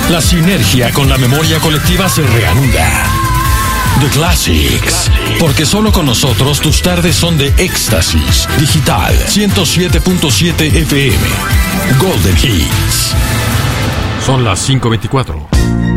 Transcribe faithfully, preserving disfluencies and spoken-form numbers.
La sinergia con la memoria colectiva se reanuda. The Classics, porque solo con nosotros tus tardes son de éxtasis. Digital ciento siete punto siete F M. Golden Hits. Son las cinco veinticuatro.